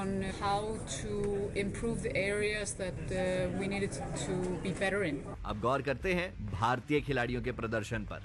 on how to improve the areas that we needed to be better in. अब गौर करते हैं भारतीय खिलाड़ियों के प्रदर्शन पर।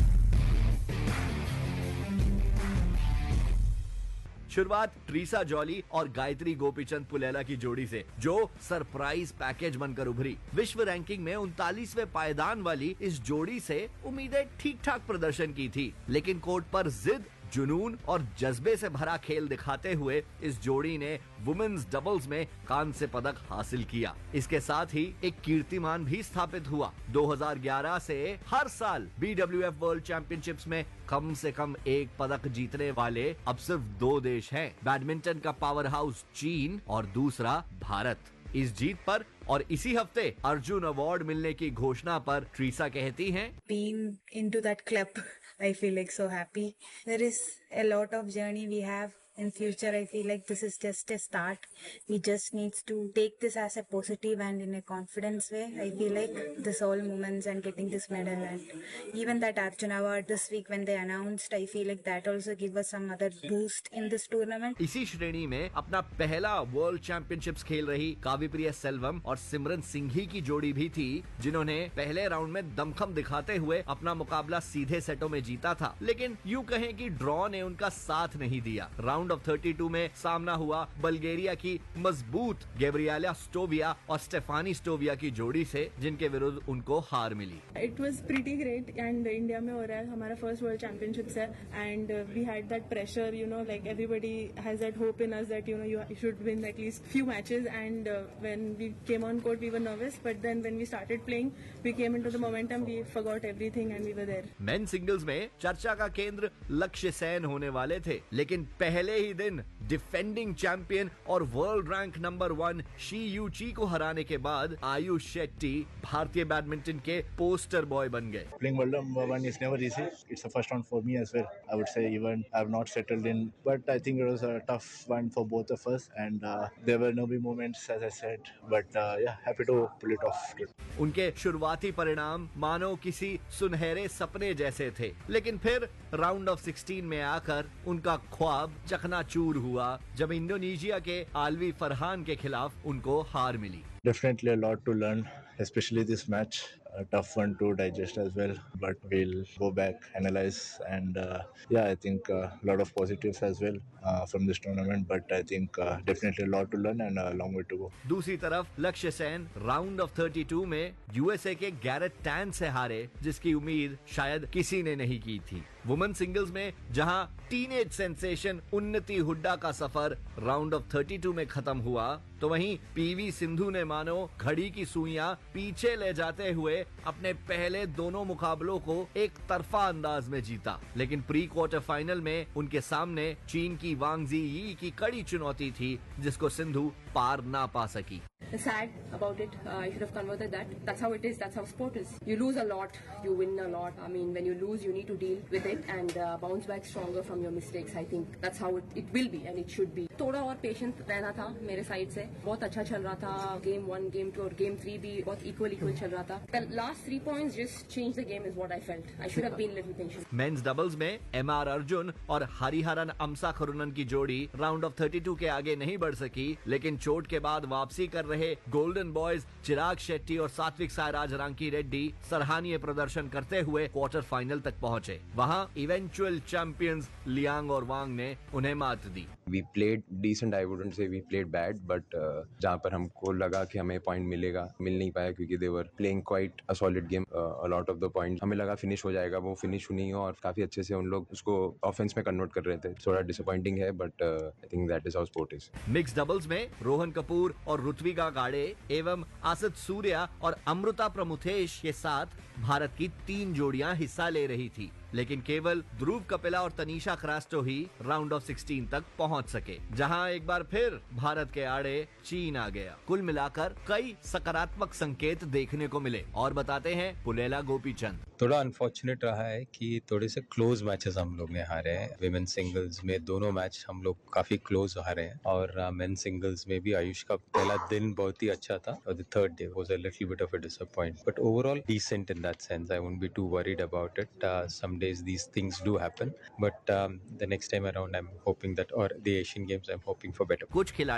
शुरुआत ट्रीसा जॉली और गायत्री गोपीचंद पुलेला की जोड़ी से, जो सरप्राइज पैकेज बनकर उभरी। विश्व रैंकिंग में 39वें पायदान वाली इस जोड़ी से उम्मीदें ठीक ठाक प्रदर्शन की थी, लेकिन कोर्ट पर जिद, जुनून और जज्बे से भरा खेल दिखाते हुए इस जोड़ी ने वुमेन्स डबल्स में कांस्य पदक हासिल किया। इसके साथ ही एक कीर्तिमान भी स्थापित हुआ। 2011 से हर साल BWF वर्ल्ड चैंपियनशिप्स में कम से कम एक पदक जीतने वाले अब सिर्फ 2 देश हैं, बैडमिंटन का पावर हाउस चीन और दूसरा भारत। इस जीत पर और इसी हफ्ते अर्जुन अवार्ड मिलने की घोषणा पर ट्रीसा कहती हैं, Being into that club, I feel like so happy. There is a lot of journey we have in future. I feel like this is just a start. We just needs to take this as a positive and in a confidence way. I feel like this all moments and getting this medal and even that Arjun Award this week when they announced, I feel like that also give us some other boost in this tournament. इसी श्रेणी में अपना पहला world championships खेल रही काव्यप्रिया सेल्वम और सिमरन सिंघी की जोड़ी भी थी, जिन्होंने पहले राउंड में दमखम दिखाते हुए अपना मुकाबला सीधे सेटों में जीता था, लेकिन यूं कहें कि ड्रॉ ने उनका साथ नहीं दिया। राउंड ऑफ 32 में सामना हुआ बल्गेरिया की मजबूत गैब्रिएला स्टोविया और स्टेफानी स्टोविया की जोड़ी से, जिनके विरुद्ध उनको हार मिली। It was pretty great and India में हो रहा है, हमारा फर्स्ट वर्ल्ड चैंपियनशिप्स है and we had that pressure, you know, like everybody has that hope in us that you know you should win at least few matches and when we came on court we were nervous but then when we started playing we came into the momentum, we forgot everything and we were there. Main singles में चर्चा का केंद्र लक्ष्य सेन होने वाले थे, लेकिन पहले ही दिन डिफेंडिंग चैंपियन और वर्ल्ड रैंक नंबर 1 शी यूची को हराने के बाद आयुष शेट्टी भारतीय बैडमिंटन के पोस्टर बॉय बन गए। Playing world number 1 is never easy. It's a first round for me as well. I would say even I have not settled in, but I think it was a tough one for both of us and there were nervy moments as I said, but yeah, happy to pull it off. उनके शुरुआती परिणाम मानो किसी सुनहरे सपने जैसे थे, लेकिन फिर राउंड ऑफ 16 में आकर उनका ख्वाब चकनाचूर हुआ जब इंडोनेशिया के आलवी फरहान के खिलाफ उनको हार मिली। Definitely a lot to learn, especially this match. A tough one to digest as well, but we'll go back, analyze, and yeah, I think a lot of positives as well from this tournament. But I think definitely a lot to learn and a long way to go. दूसरी तरफ लक्ष्य Sen round of 32 में USA के Garrett tan से हारे, जिसकी उम्मीद शायद किसी ने नहीं की थी। वुमेन सिंगल्स में जहां टीनेज सेंसेशन उन्नति हुड्डा का सफर राउंड ऑफ 32 में खत्म हुआ, तो वहीं पीवी सिंधु ने मानो घड़ी की सुइयां पीछे ले जाते हुए अपने पहले दोनों मुकाबलों को एक तरफा अंदाज में जीता, लेकिन प्री क्वार्टर फाइनल में उनके सामने चीन की वांग जी की कड़ी चुनौती थी, जिसको सिंधु पार ना पा सकी। Sad about it. I should have converted that. That's how it is. That's how sport is. You lose a lot, you win a lot. I mean, when you lose, you need to deal with it and bounce back stronger from your mistakes. I think that's how it will be and it should be. थोड़ा और patience रहना था मेरे side से। बहुत अच्छा चल रहा था। गेम 1, गेम 2 और गेम 3 भी बहुत इक्वल चल रहा था। The last 3 points just changed the game is what I felt. I should have been little patient. Men's doubles में MR अर्जुन और हरिहरन अमसा खरुनन की जोड़ी राउंड ऑफ 32 के आगे नहीं बढ़ सकी, लेकिन चोट के बाद वापसी कर रहे गोल्डन बॉयज चिराग शेट्टी और सात्विक साईराज रांकी रेड्डी सराहनीय प्रदर्शन करते हुए क्वार्टर फाइनल तक पहुंचे। वहां इवेंचुअल चैंपियंस लियांग और वांग ने उन्हें मात दी। We played decent, I wouldn't say we played bad, but जहाँ पर हमको लगा कि हमें पॉइंट मिलेगा, मिल नहीं पाया क्योंकि they were playing quite a solid game. A lot of the points हमें लगा फिनिश हो जाएगा, वो फिनिश नहीं हुआ और काफी अच्छे से उन लोग उसको ऑफेंस में कन्वर्ट कर रहे थे। थोड़ा डिसअपॉइंटिंग है, but I think that is how sport is. Mix doubles में रोहन कपूर और ऋत्विका गाड़े एवं आसित सूर्या और अमृता प्रमुथेश के साथ भारत की 3 जोड़ियां हिस्सा ले रही थी, लेकिन केवल ध्रुव कपिला और तनीषा क्रास्टो ही राउंड ऑफ 16 तक पहुंच सके, जहां एक बार फिर भारत के आड़े चीन आ गया। कुल मिलाकर कई सकारात्मक संकेत देखने को मिले और बताते हैं पुलेला गोपीचंद। थोड़ा अनफॉर्चुनेट रहा है कि थोड़े से क्लोज मैचेस हम लोग ने हारे हैं। विमेन सिंगल्स में दोनों मैच हम लोग काफी क्लोज हारे हैं और मेन सिंगल्स में भी आयुष का पहला दिन बहुत ही अच्छा था और the third day was a little bit of a disappointment, but overall decent in that sense. I won't be to worried about it. Some days these things do happen, but the next time around I'm hoping that, or the Asian Games I'm hoping for better. कुछ खिलाड़ी